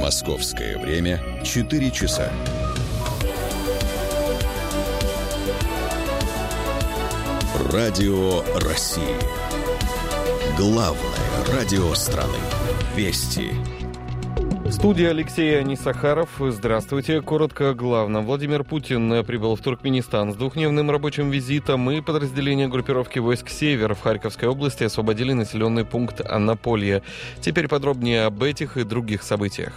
Московское время 4 часа. Радио России. Главное радио страны. Вести. В студии Алексей Анисахаров. Здравствуйте. Коротко о главном. Владимир Путин прибыл в Туркменистан с двухдневным рабочим визитом, и подразделения группировки войск «Север» в Харьковской области освободили населенный пункт Анаполье. Теперь подробнее об этих и других событиях.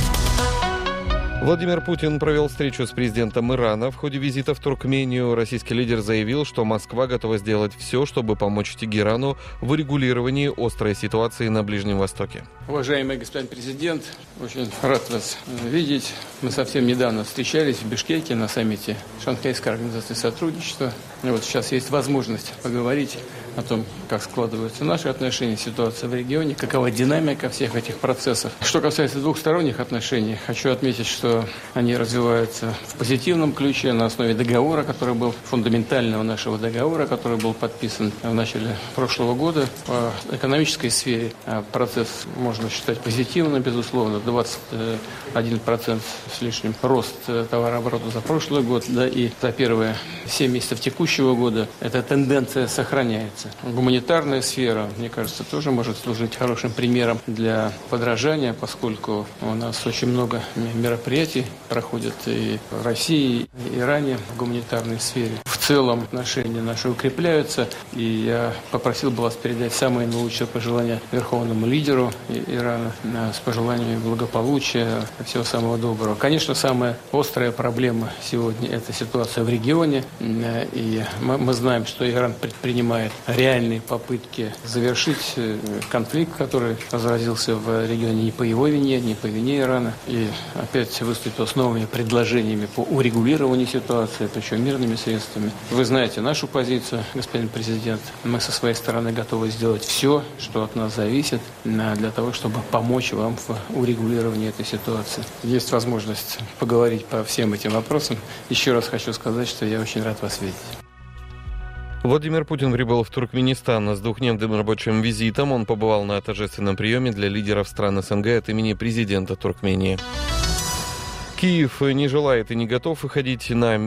Владимир Путин провел встречу с президентом Ирана. В ходе визита в Туркмению российский лидер заявил, что Москва готова сделать все, чтобы помочь Тегерану в урегулировании острой ситуации на Ближнем Востоке. Уважаемый господин президент, очень рад вас видеть. Мы совсем недавно встречались в Бишкеке на саммите Шанхайской организации сотрудничества. И вот сейчас есть возможность поговорить о том, как складываются наши отношения, ситуация в регионе, какова динамика всех этих процессов. Что касается двухсторонних отношений, хочу отметить, что они развиваются в позитивном ключе на основе договора, который был фундаментального нашего договора, который был подписан в начале прошлого года. По экономической сфере процесс можно считать позитивным, безусловно, 21% с лишним рост товарооборота за прошлый год, да, и за первые 7 месяцев текущего года эта тенденция сохраняется. Гуманитарная сфера, мне кажется, тоже может служить хорошим примером для подражания, поскольку у нас очень много мероприятий проходят и в России, и Иране в гуманитарной сфере. В целом отношения наши укрепляются, и я попросил бы вас передать самые наилучшие пожелания верховному лидеру Ирана с пожеланиями благополучия, всего самого доброго. Конечно, самая острая проблема сегодня – это ситуация в регионе, и мы знаем, что Иран предпринимает реальные попытки завершить конфликт, который разразился в регионе не по его вине, не по вине Ирана, и опять выступил с новыми предложениями по урегулированию ситуации, причем мирными средствами. Вы знаете нашу позицию, господин президент. Мы со своей стороны готовы сделать все, что от нас зависит, для того, чтобы помочь вам в урегулировании этой ситуации. Есть возможность поговорить по всем этим вопросам. Еще раз хочу сказать, что я очень рад вас видеть. Владимир Путин прибыл в Туркменистан с двухдневным рабочим визитом. Он побывал на торжественном приеме для лидеров стран СНГ от имени президента Туркмении. Киев не желает и не готов выходить на